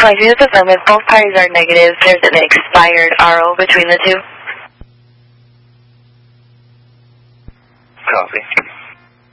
Galaxy, this is affirmative. Both parties are negative. There's an expired RO between the two. Copy.